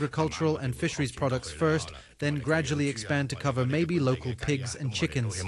agricultural and fisheries products first, then gradually expand to cover maybe local pigs and chickens.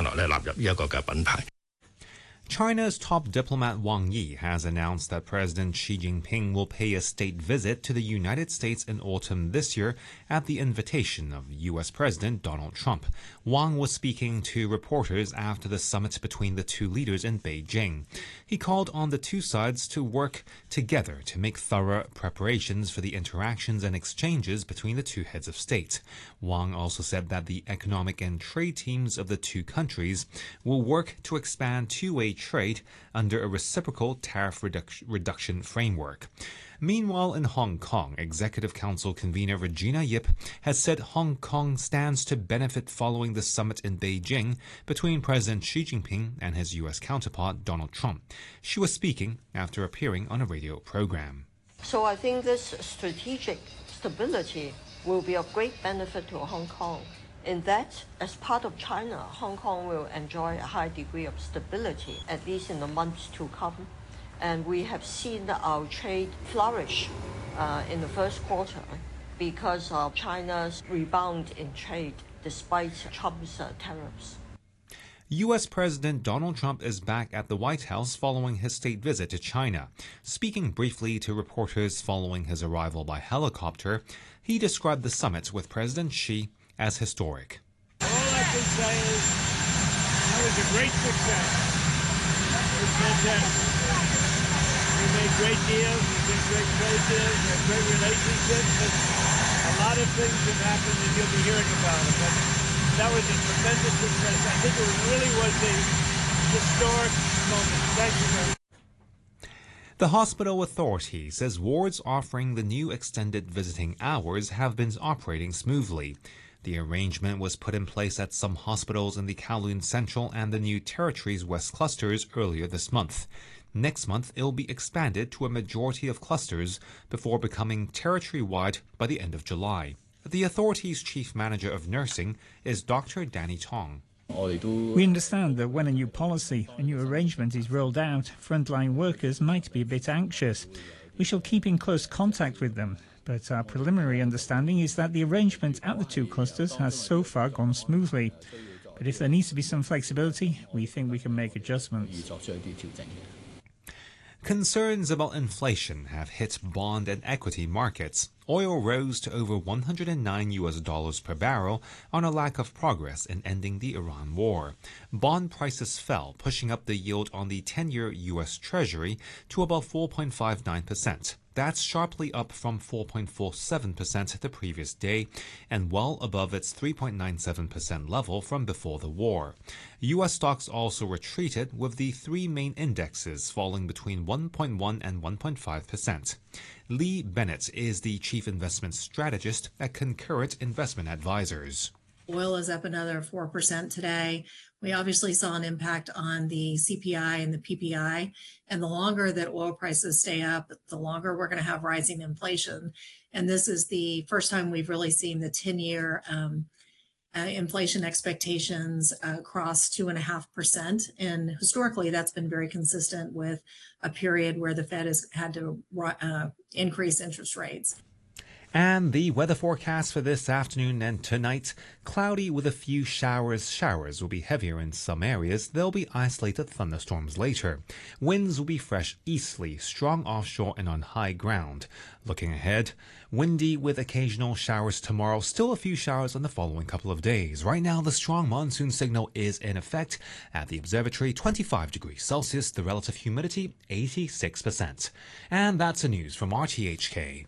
China's top diplomat Wang Yi has announced that President Xi Jinping will pay a state visit to the United States in autumn this year at the invitation of U.S. President Donald Trump. Wang was speaking to reporters after the summit between the two leaders in Beijing. He called on the two sides to work together to make thorough preparations for the interactions and exchanges between the two heads of state. Wang also said that the economic and trade teams of the two countries will work to expand two-way trade under a reciprocal tariff reduction framework. Meanwhile, in Hong Kong, Executive Council convener Regina Yip has said Hong Kong stands to benefit following the summit in Beijing between President Xi Jinping and his U.S. counterpart Donald Trump. She was speaking after appearing on a radio program. So I think this strategic stability will be of great benefit to Hong Kong. In that, as part of China, Hong Kong will enjoy a high degree of stability, at least in the months to come. And we have seen our trade flourish in the first quarter because of China's rebound in trade despite Trump's tariffs. U.S. President Donald Trump is back at the White House following his state visit to China. Speaking briefly to reporters following his arrival by helicopter, he described the summit with President Xi as historic. All I can say is that was a great success. It was fantastic. We made great deals, we did great trade deals, we had great relationships, and a lot of things have happened and you'll be hearing about it. But that was a tremendous success. I think it really was a historic moment. Thank you very much. The hospital authority says wards offering the new extended visiting hours have been operating smoothly. The arrangement was put in place at some hospitals in the Kowloon Central and the New Territories West clusters earlier this month. Next month, it will be expanded to a majority of clusters before becoming territory-wide by the end of July. The authority's chief manager of nursing is Dr. Danny Tong. We understand that when a new policy, a new arrangement is rolled out, frontline workers might be a bit anxious. We shall keep in close contact with them, but our preliminary understanding is that the arrangement at the two clusters has so far gone smoothly. But if there needs to be some flexibility, we think we can make adjustments. Concerns about inflation have hit bond and equity markets. Oil rose to over $109 per barrel on a lack of progress in ending the Iran war. Bond prices fell, pushing up the yield on the 10-year U.S. Treasury to about 4.59%. That's sharply up from 4.47% the previous day and well above its 3.97% level from before the war. U.S. stocks also retreated, with the three main indexes falling between 1.1 and 1.5%. Lee Bennett is the chief investment strategist at Concurrent Investment Advisors. Oil is up another 4% today. We obviously saw an impact on the CPI and the PPI. And the longer that oil prices stay up, the longer we're going to have rising inflation. And this is the first time we've really seen the 10-year inflation expectations cross 2.5%. And historically, that's been very consistent with a period where the Fed has had to increase interest rates. And the weather forecast for this afternoon and tonight: cloudy with a few showers. Showers will be heavier in some areas. There'll be isolated thunderstorms later. Winds will be fresh easterly, strong offshore and on high ground. Looking ahead, windy with occasional showers tomorrow. Still a few showers on the following couple of days. Right now, the strong monsoon signal is in effect at the observatory, 25 degrees Celsius. The relative humidity, 86%. And that's the news from RTHK.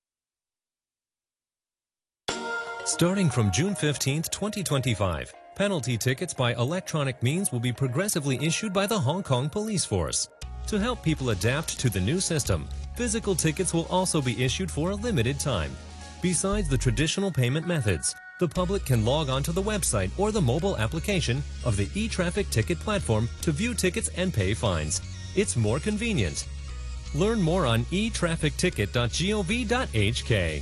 Starting from June 15, 2025, penalty tickets by electronic means will be progressively issued by the Hong Kong Police Force. To help people adapt to the new system, physical tickets will also be issued for a limited time. Besides the traditional payment methods, the public can log on to the website or the mobile application of the e-traffic ticket platform to view tickets and pay fines. It's more convenient. Learn more on etrafficticket.gov.hk.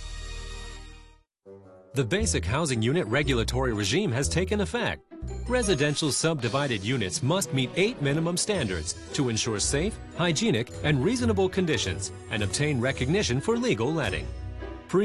The Basic Housing Unit regulatory regime has taken effect. Residential subdivided units must meet 8 minimum standards to ensure safe, hygienic, and reasonable conditions and obtain recognition for legal letting.